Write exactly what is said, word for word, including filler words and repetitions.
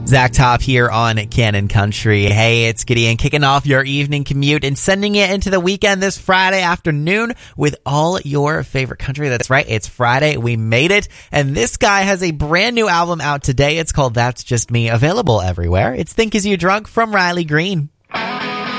Zach Top here on Cannon Country. Hey, it's Gideon kicking off your evening commute and sending it into the weekend this Friday afternoon with all your favorite country. That's right, it's Friday. We made it. And this guy has a brand new album out today. It's called That's Just Me, available everywhere. It's Think Is You Drunk from Riley Green.